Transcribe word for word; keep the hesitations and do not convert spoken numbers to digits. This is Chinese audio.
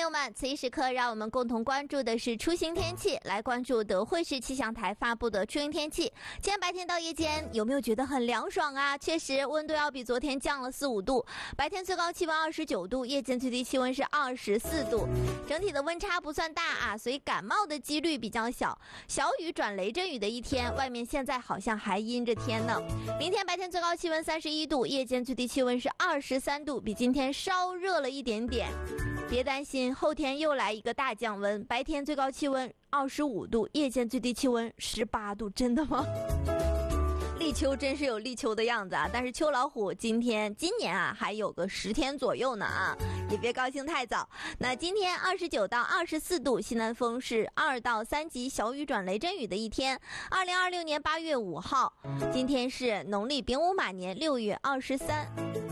友们，此一时刻让我们共同关注的是出行天气，来关注德惠市气象台发布的出行天气。今天白天到夜间有没有觉得很凉爽啊？确实温度要比昨天降了四五度，白天最高气温二十九度，夜间最低气温是二十四度，整体的温差不算大啊，所以感冒的几率比较小。小雨转雷阵雨的一天，外面现在好像还阴着天呢。明天白天最高气温三十一度，夜间最低气温是二十三度，比今天稍热了一点点。别担心，后天又来一个大降温，白天最高气温二十五度，夜间最低气温十八度。真的吗？立秋真是有立秋的样子啊！但是秋老虎今天今年啊还有个十天左右呢啊，也别高兴太早。那今天二十九到二十四度，西南风是二到三级，小雨转雷阵雨的一天。二零二六年八月五号，今天是农历丙午马年六月二十三。